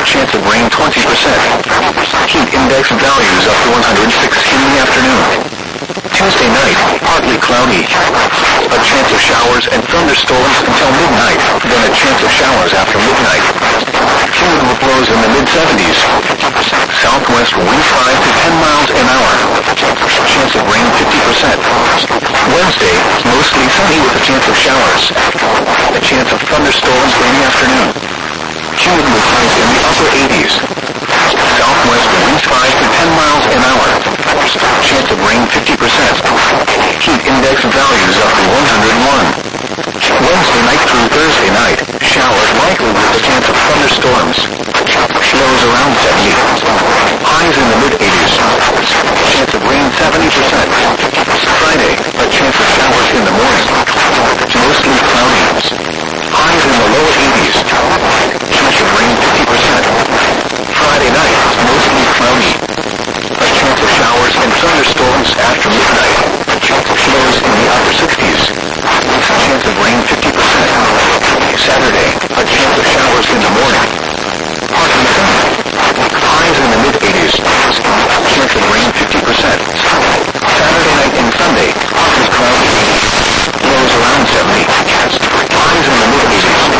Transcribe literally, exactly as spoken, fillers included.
chance of rain twenty percent. Heat index values up to one hundred six in the afternoon. Tuesday night, partly cloudy. A chance of showers and thunderstorms until midnight, then a chance of showers after midnight. Humid with lows in the mid seventies. Southwest winds five to ten miles an hour. Chance of rain fifty percent. Wednesday, mostly sunny with a chance of showers. A chance of thunderstorms in the afternoon. Humid with highs in the upper eighties. Southwest winds five to ten miles an hour. Chance of rain fifty percent. Heat index values up to one hundred one. Wednesday night through Thursday night, showers likely with a chance of thunderstorms. Lows around seventy. Highs in the mid eighties. Chance of rain seventy percent. Friday, a chance of showers in the morning. Mostly cloudy. Highs in the low eighties. Chance of rain fifty